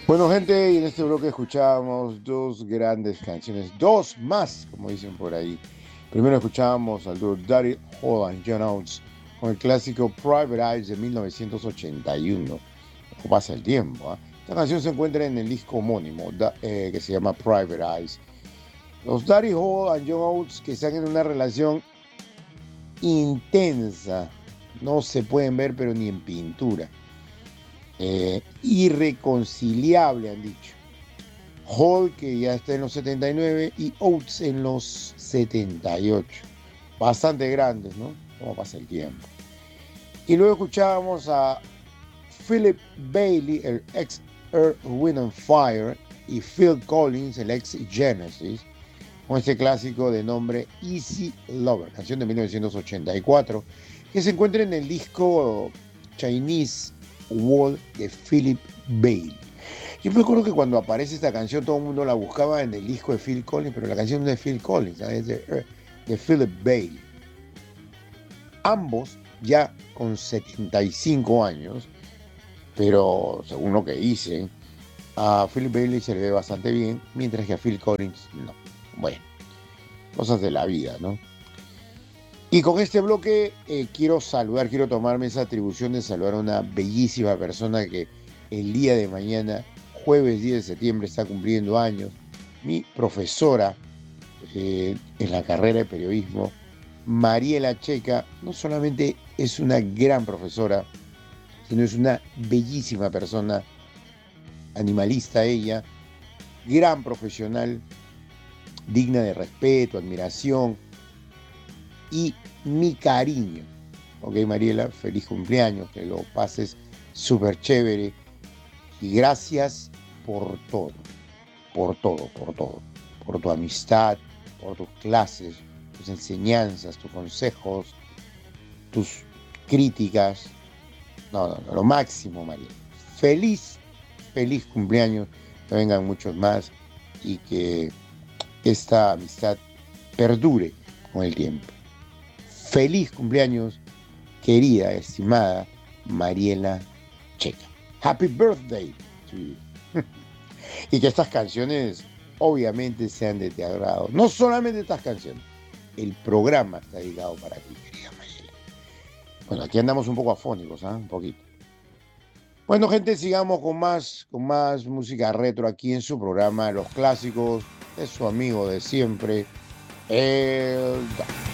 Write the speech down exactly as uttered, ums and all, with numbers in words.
Bueno, gente, y en este bloque escuchábamos dos grandes canciones, dos más, como dicen por ahí. Primero escuchábamos al dúo Daddy Hall and John Oates con el clásico Private Eyes de mil novecientos ochenta y uno. ¿Cómo pasa el tiempo? ¿eh? Esta canción se encuentra en el disco homónimo da, eh, que se llama Private Eyes. Los Daddy Hall and John Oates, que están en una relación intensa, no se pueden ver pero ni en pintura. Eh, irreconciliable, han dicho. Hall, que ya está en los setenta y nueve, y Oates en los setenta y ocho. Bastante grandes, ¿no? Cómo pasa el tiempo. Y luego escuchábamos a Philip Bailey, el ex Earth, Wind and Fire, y Phil Collins, el ex Genesis, con este clásico de nombre Easy Lover, canción de mil novecientos ochenta y cuatro, que se encuentra en el disco Chinese Wall de Philip Bailey. Yo me acuerdo que cuando aparece esta canción todo el mundo la buscaba en el disco de Phil Collins, pero la canción no es de Phil Collins, es de, de Philip Bailey. Ambos ya con setenta y cinco años, pero según lo que dicen, a Philip Bailey se le ve bastante bien, mientras que a Phil Collins no. Bueno, cosas de la vida, ¿no? Y con este bloque eh, quiero saludar, quiero tomarme esa atribución de saludar a una bellísima persona que el día de mañana, jueves diez de septiembre, está cumpliendo años. Mi profesora eh, en la carrera de periodismo, Mariela Checa, no solamente es una gran profesora, sino es una bellísima persona, animalista ella, gran profesional, digna de respeto, admiración y mi cariño. Ok, Mariela, feliz cumpleaños, que lo pases súper chévere y gracias por todo, por todo, por todo, por tu amistad, por tus clases, tus enseñanzas, tus consejos, tus críticas. No, no, no, lo máximo, Mariela. Feliz, feliz cumpleaños, que vengan muchos más y que esta amistad perdure con el tiempo. Feliz cumpleaños, querida, estimada Mariela Checa. Happy birthday to you. Y que estas canciones obviamente sean de tu agrado. No solamente estas canciones, el programa está dedicado para ti, querida Mariela. Bueno, aquí andamos un poco afónicos, ¿eh? Un poquito. Bueno, gente, sigamos con más, con más música retro aquí en su programa, Los Clásicos, de su amigo de siempre, el Doc.